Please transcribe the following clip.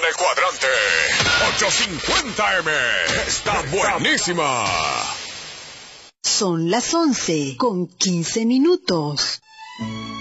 el cuadrante. 850M. Está buenísima. Son las 11:15.